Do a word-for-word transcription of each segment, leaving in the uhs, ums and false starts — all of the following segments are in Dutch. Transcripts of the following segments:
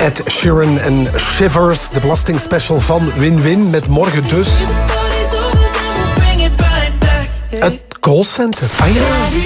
Ed Sheeran en Shivers, de belastingspecial van Win-Win. Met morgen dus het callcenter. Ah ja.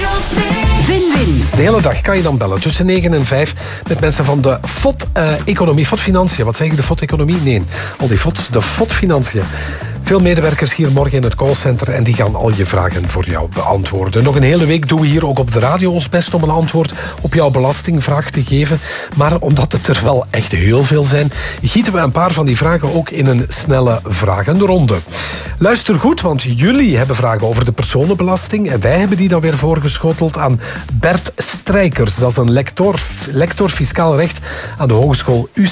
Win-Win. De hele dag kan je dan bellen tussen negen en vijf met mensen van de F O T-economie. F O T-financiën. Wat zeg ik, de F O T-economie? Nee, al die F O T's, de F O T-financiën. Veel medewerkers hier morgen in het callcenter en die gaan al je vragen voor jou beantwoorden. Nog een hele week doen we hier ook op de radio ons best om een antwoord op jouw belastingvraag te geven. Maar omdat het er wel echt heel veel zijn, gieten we een paar van die vragen ook in een snelle vragenronde. Luister goed, want jullie hebben vragen over de personenbelasting en wij hebben die dan weer voorgeschoteld aan Bert Strijkers. Dat is een lector, lector fiscaal recht aan de Hogeschool U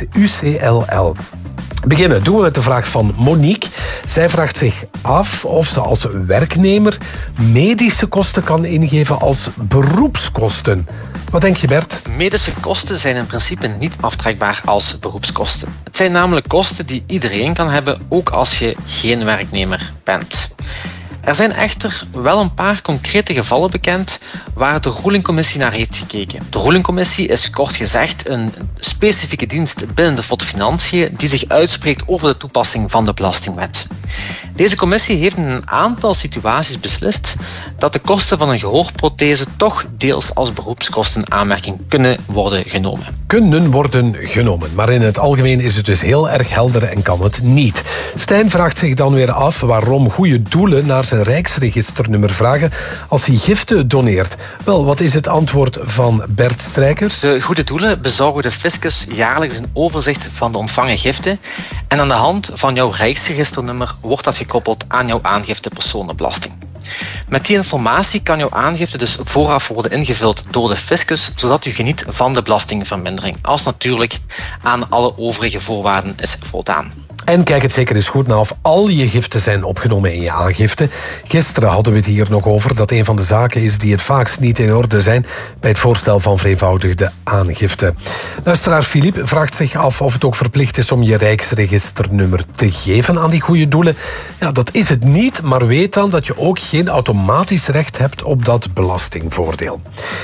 C L L. Beginnen doen we met de vraag van Monique. Zij vraagt zich af of ze als werknemer medische kosten kan ingeven als beroepskosten. Wat denk je, Bert? Medische kosten zijn in principe niet aftrekbaar als beroepskosten. Het zijn namelijk kosten die iedereen kan hebben, ook als je geen werknemer bent. Er zijn echter wel een paar concrete gevallen bekend waar de Rulingcommissie naar heeft gekeken. De Rulingcommissie is kort gezegd een specifieke dienst binnen de F O T Financiën die zich uitspreekt over de toepassing van de Belastingwet. Deze commissie heeft in een aantal situaties beslist dat de kosten van een gehoorprothese toch deels als beroepskosten aanmerking kunnen worden genomen. Kunnen worden genomen, maar in het algemeen is het dus heel erg helder en kan het niet. Stijn vraagt zich dan weer af waarom goede doelen naar zijn Rijksregisternummer vragen als hij giften doneert. Wel, wat is het antwoord van Bert Strijkers? De goede doelen bezorgen de fiscus jaarlijks een overzicht van de ontvangen giften en aan de hand van jouw Rijksregisternummer wordt dat gekoppeld aan jouw aangifte personenbelasting. Met die informatie kan jouw aangifte dus vooraf worden ingevuld door de fiscus, zodat u geniet van de belastingvermindering, als natuurlijk aan alle overige voorwaarden is voldaan. En kijk het zeker eens goed na of al je giften zijn opgenomen in je aangifte. Gisteren hadden we het hier nog over dat een van de zaken is die het vaakst niet in orde zijn bij het voorstel van vereenvoudigde aangifte. Luisteraar Filip vraagt zich af of het ook verplicht is om je Rijksregisternummer te geven aan die goede doelen. Ja, dat is het niet, maar weet dan dat je ook geen automatisch recht hebt op dat belastingvoordeel.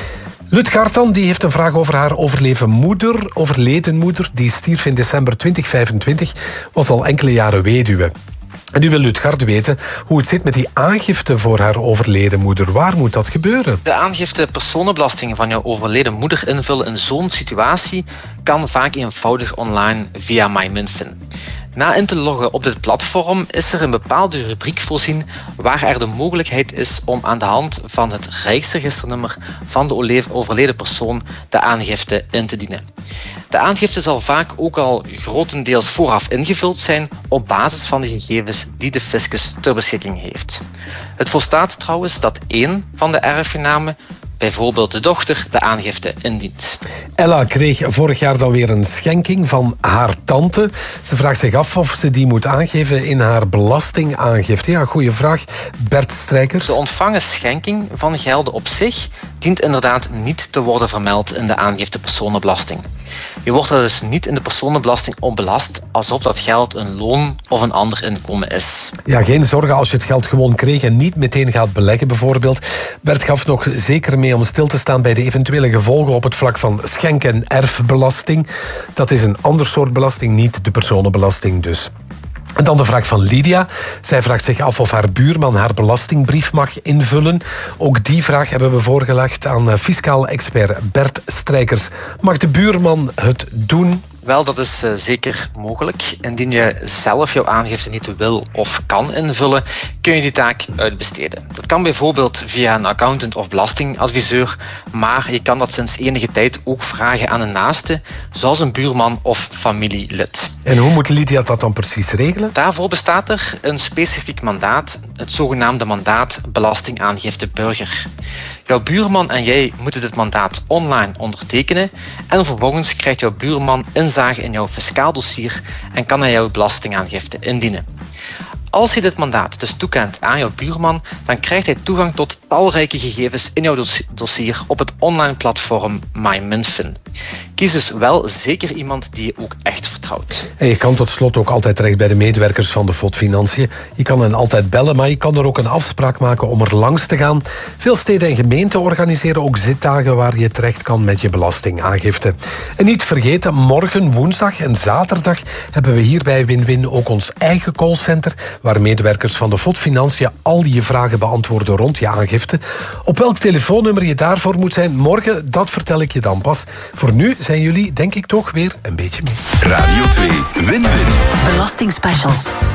Lut Gartan die heeft een vraag over haar overleden moeder. Overleden moeder, die stierf in december twintig vijfentwintig, was al enkele jaren weduwe. En nu wil Lutgard weten hoe het zit met die aangifte voor haar overleden moeder. Waar moet dat gebeuren? De aangifte personenbelasting van jouw overleden moeder invullen in zo'n situatie kan vaak eenvoudig online via MyMinfin. Na in te loggen op dit platform is er een bepaalde rubriek voorzien waar er de mogelijkheid is om aan de hand van het Rijksregisternummer van de overleden persoon de aangifte in te dienen. De aangifte zal vaak ook al grotendeels vooraf ingevuld zijn op basis van de gegevens die de fiscus ter beschikking heeft. Het volstaat trouwens dat één van de erfgenamen, bijvoorbeeld de dochter, de aangifte indient. Ella kreeg vorig jaar dan weer een schenking van haar tante. Ze vraagt zich af of ze die moet aangeven in haar belastingaangifte. Ja, goede vraag. Bert Strijkers. De ontvangen schenking van gelden op zich dient inderdaad niet te worden vermeld in de aangifte personenbelasting. Je wordt er dus niet in de personenbelasting op belast alsof dat geld een loon of een ander inkomen is. Ja, geen zorgen als je het geld gewoon kreeg en niet meteen gaat beleggen bijvoorbeeld. Bert gaf nog zeker mee om stil te staan bij de eventuele gevolgen op het vlak van schenk- en erfbelasting. Dat is een ander soort belasting, niet de personenbelasting dus. En dan de vraag van Lydia. Zij vraagt zich af of haar buurman haar belastingbrief mag invullen. Ook die vraag hebben we voorgelegd aan fiscaal expert Bert Strijkers. Mag de buurman het doen? Wel, dat is uh, zeker mogelijk. Indien je zelf jouw aangifte niet wil of kan invullen, kun je die taak uitbesteden. Dat kan bijvoorbeeld via een accountant of belastingadviseur, maar je kan dat sinds enige tijd ook vragen aan een naaste, zoals een buurman of familielid. En hoe moet Lydia dat dan precies regelen? Daarvoor bestaat er een specifiek mandaat, het zogenaamde mandaat belastingaangifte burger. Jouw buurman en jij moeten dit mandaat online ondertekenen en vervolgens krijgt jouw buurman inzage in jouw fiscaal dossier en kan hij jouw belastingaangifte indienen. Als je dit mandaat dus toekent aan jouw buurman, dan krijgt hij toegang tot talrijke gegevens in jouw dossier op het online platform MyMinFin. Kies dus wel zeker iemand die je ook echt vertrouwt. En je kan tot slot ook altijd terecht bij de medewerkers van de F O D Financiën. Je kan hen altijd bellen, maar je kan er ook een afspraak maken om er langs te gaan. Veel steden en gemeenten organiseren ook zitdagen waar je terecht kan met je belastingaangifte. En niet vergeten, morgen, woensdag en zaterdag hebben we hier bij Win-Win ook ons eigen callcenter, waar medewerkers van de F O D Financiën al je vragen beantwoorden rond je aangifte. Op welk telefoonnummer je daarvoor moet zijn morgen, dat vertel ik je dan pas. Voor nu zijn jullie, denk ik toch, weer een beetje mee. Radio twee, Win-Win. Belastingspecial.